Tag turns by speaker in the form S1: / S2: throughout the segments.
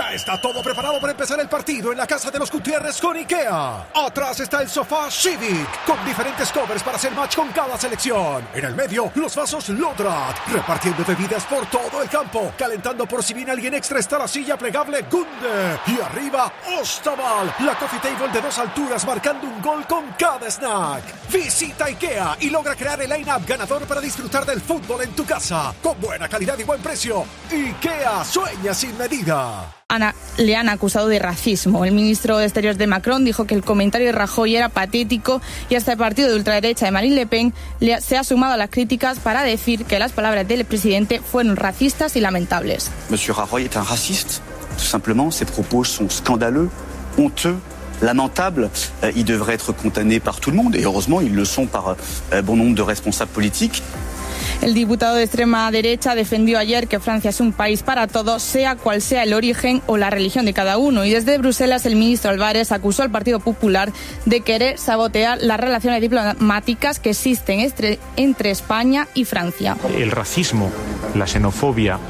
S1: Ya está todo preparado para empezar el partido en la casa de los Gutiérrez con IKEA. Atrás está el sofá Civic, con diferentes covers para hacer match con cada selección. En el medio, los vasos Lodrat, repartiendo bebidas por todo el campo. Calentando por si viene alguien extra está la silla plegable Gunde. Y arriba, Ostaval, la coffee table de 2 alturas marcando un gol con cada snack. Visita IKEA y logra crear el line-up ganador para disfrutar del fútbol en tu casa. Con buena calidad y buen precio. IKEA sueña sin medida.
S2: Le han acusado de racismo. El ministro de Exteriores de Macron dijo que el comentario de Rajoy era patético y hasta el partido de ultraderecha de Marine Le Pen se ha sumado a las críticas para decir que las palabras del presidente fueron racistas y lamentables.
S3: Monsieur Rajoy est un raciste, tout simplement. Ses propos sont scandaleux, honteux, lamentables. Il devrait être condamné par tout le monde et heureusement ils le sont par bon nombre de responsables politiques.
S2: El diputado de extrema derecha defendió ayer que Francia es un país para todos, sea cual sea el origen o la religión de cada uno. Y desde Bruselas, el ministro Álvarez acusó al Partido Popular de querer sabotear las relaciones diplomáticas que existen entre España y Francia.
S4: El racismo, la xenofobia,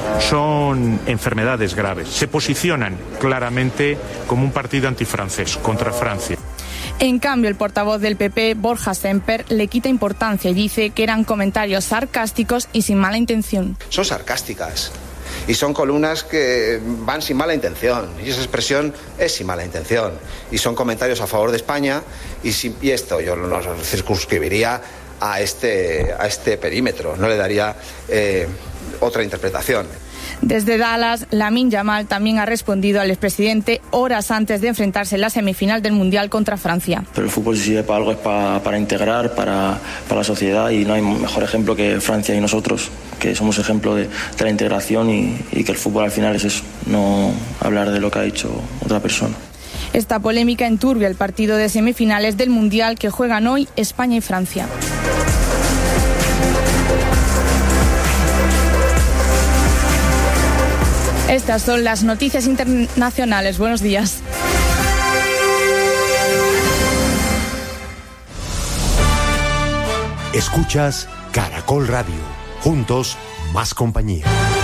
S4: son enfermedades graves. Se posicionan claramente como un partido antifrancés contra Francia.
S2: En cambio, el portavoz del PP, Borja Semper, le quita importancia y dice que eran comentarios sarcásticos y sin mala intención.
S5: Son sarcásticas y son columnas que van sin mala intención y esa expresión es sin mala intención y son comentarios a favor de España y esto yo lo circunscribiría a este perímetro, no le daría otra interpretación.
S2: Desde Dallas, Lamine Yamal también ha respondido al expresidente horas antes de enfrentarse en la semifinal del Mundial contra Francia.
S6: Pero el fútbol si sirve para algo es para integrar, para la sociedad y no hay mejor ejemplo que Francia y nosotros, que somos ejemplo de la integración y que el fútbol al final es eso, no hablar de lo que ha dicho otra persona.
S2: Esta polémica enturbia el partido de semifinales del Mundial que juegan hoy España y Francia. Estas son las noticias internacionales. Buenos días.
S7: Escuchas Caracol Radio. Juntos, más compañía.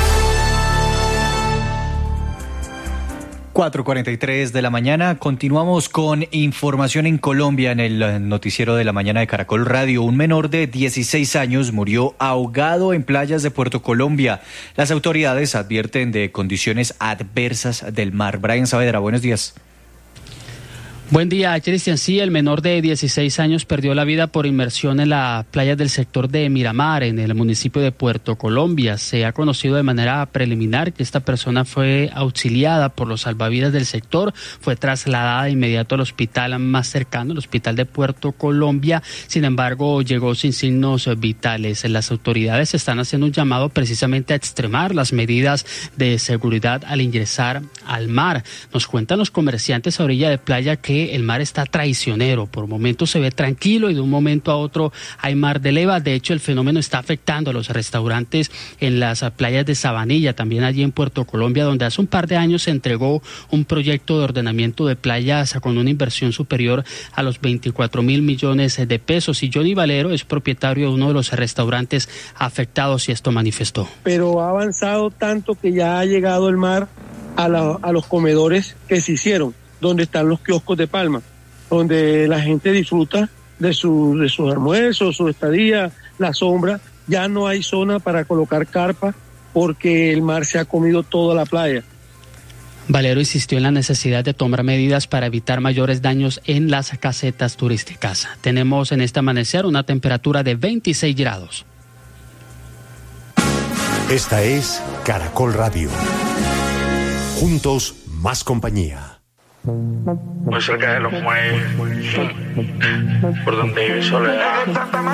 S8: 4:43 de la mañana. Continuamos con información en Colombia en el noticiero de la mañana de Caracol Radio. Un menor de 16 años murió ahogado en playas de Puerto Colombia. Las autoridades advierten de condiciones adversas del mar. Brian Saavedra, buenos días.
S9: Buen día, Cristian. Sí, el menor de 16 años perdió la vida por inmersión en las playas del sector de Miramar, en el municipio de Puerto Colombia. Se ha conocido de manera preliminar que esta persona fue auxiliada por los salvavidas del sector, fue trasladada de inmediato al hospital más cercano, el hospital de Puerto Colombia. Sin embargo, llegó sin signos vitales. Las autoridades están haciendo un llamado precisamente a extremar las medidas de seguridad al ingresar al mar. Nos cuentan los comerciantes a orilla de playa que el mar está traicionero. Por momentos se ve tranquilo y de un momento a otro hay mar de leva. De hecho, el fenómeno está afectando a los restaurantes en las playas de Sabanilla, también allí en Puerto Colombia, donde hace un par de años se entregó un proyecto de ordenamiento de playas con una inversión superior a los 24.000 millones de pesos. Y Johnny Valero es propietario de uno de los restaurantes afectados y esto manifestó.
S10: Pero ha avanzado tanto que ya ha llegado el mar a los comedores que se hicieron, donde están los kioscos de palma, donde la gente disfruta de sus almuerzos, su estadía, la sombra. Ya no hay zona para colocar carpa porque el mar se ha comido toda la playa.
S9: Valero insistió en la necesidad de tomar medidas para evitar mayores daños en las casetas turísticas. Tenemos en este amanecer una temperatura de 26 grados.
S7: Esta es Caracol Radio. Juntos, más compañía.
S11: Muy cerca de los muelles, por donde vive Soledad.